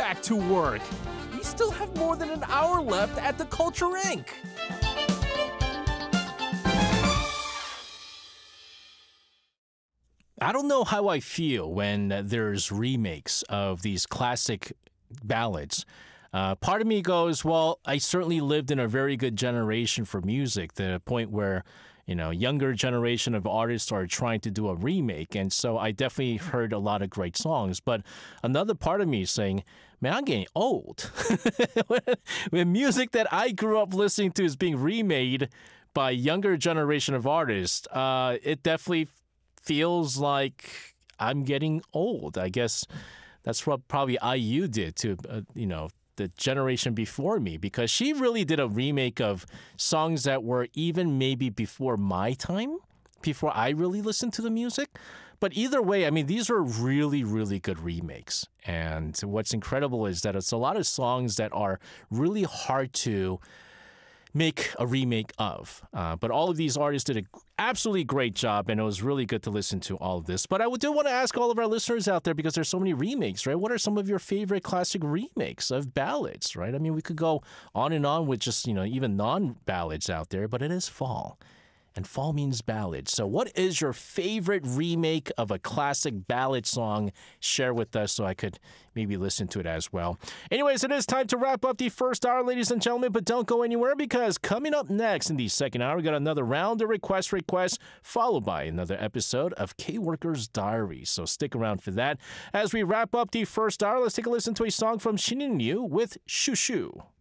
back to work. We still have more than an hour left at the Culture Inc. I don't know how I feel when there's remakes of these classic ballads. Part of me goes, well, I certainly lived in a very good generation for music, to the point where, younger generation of artists are trying to do a remake. And so I definitely heard a lot of great songs. But another part of me is saying, man, I'm getting old. When music that I grew up listening to is being remade by younger generation of artists, it definitely feels like I'm getting old. I guess that's what probably IU did to, the generation before me, because she really did a remake of songs that were even maybe before my time, before I really listened to the music. But either way, I mean, these are really, really good remakes. And what's incredible is that it's a lot of songs that are really hard to make a remake of. But all of these artists did an absolutely great job, and it was really good to listen to all of this. But I do want to ask all of our listeners out there, because there's so many remakes, right? What are some of your favorite classic remakes of ballads, right? I mean, we could go on and on with just, even non-ballads out there, but it is fall. And fall means ballad. So what is your favorite remake of a classic ballad song? Share with us so I could maybe listen to it as well. Anyways, it is time to wrap up the first hour, ladies and gentlemen, but don't go anywhere, because coming up next in the second hour, we got another round of requests, followed by another episode of K-Worker's Diary. So stick around for that. As we wrap up the first hour, let's take a listen to a song from Shin In Yu with Shoo Shoo.